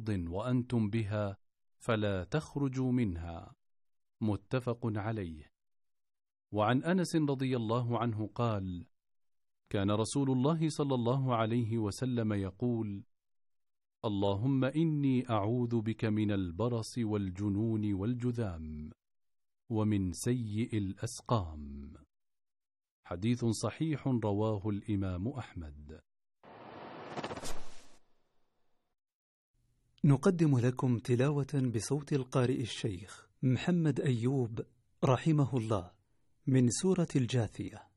أرض وأنتم بها فلا تخرجوا منها. متفق عليه. وعن أنس رضي الله عنه قال: كان رسول الله صلى الله عليه وسلم يقول: اللهم إني أعوذ بك من البرص والجنون والجذام ومن سيء الأسقام. حديث صحيح رواه الإمام أحمد. نقدم لكم تلاوة بصوت القارئ الشيخ محمد أيوب رحمه الله من سورة الجاثية.